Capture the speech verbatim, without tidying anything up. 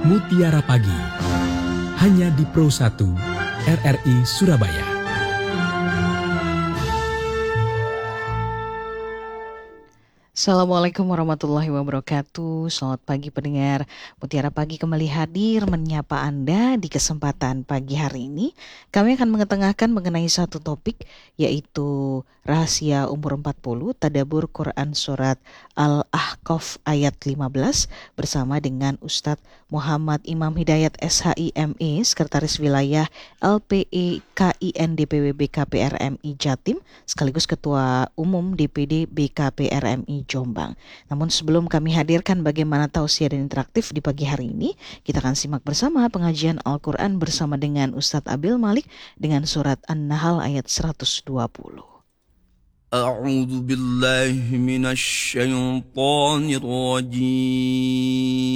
Mutiara Pagi, hanya di Pro satu R R I Surabaya. Assalamualaikum warahmatullahi wabarakatuh. Selamat pagi pendengar. Mutiara Pagi kembali hadir menyapa Anda di kesempatan pagi hari ini. Kami akan mengetengahkan mengenai satu topik, yaitu rahasia umur empat puluh, tadabbur Quran surat Al-Ahqaf ayat lima belas bersama dengan Ustadz Muhammad Imam Hidayat S H I M E, Sekretaris Wilayah L P E K I N D P W B K P R M I Jatim, sekaligus Ketua Umum D P D B K P R M I Jombang. Namun sebelum kami hadirkan bagaimana tausiah dan interaktif di pagi hari ini, kita akan simak bersama pengajian Al-Quran bersama dengan Ustadz Abil Malik dengan surat An-Nahl ayat seratus dua puluh. A'udzu billahi minasy syaithanir rajim.